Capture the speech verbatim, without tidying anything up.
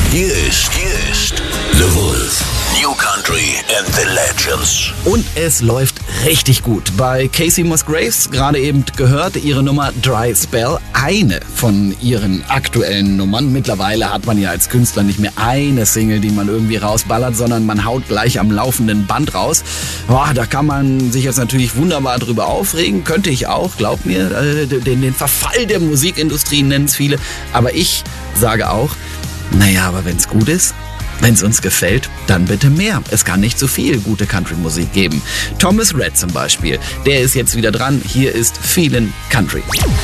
Hier ist, hier ist The Wolf. New Country and the Legends. Und es läuft richtig gut. Bei Kacey Musgraves, gerade eben gehört, ihre Nummer Dry Spell, eine von ihren aktuellen Nummern. Mittlerweile hat man ja als Künstler nicht mehr eine Single, die man irgendwie rausballert, sondern man haut gleich am laufenden Band raus. Boah, da kann man sich jetzt natürlich wunderbar drüber aufregen. Könnte ich auch, glaub mir, den, den Verfall der Musikindustrie nennen es viele. Aber ich sage auch, naja, aber wenn's gut ist, wenn es uns gefällt, dann bitte mehr. Es kann nicht so viel gute Country-Musik geben. Thomas Rhett zum Beispiel, der ist jetzt wieder dran. Hier ist Feelin' Country.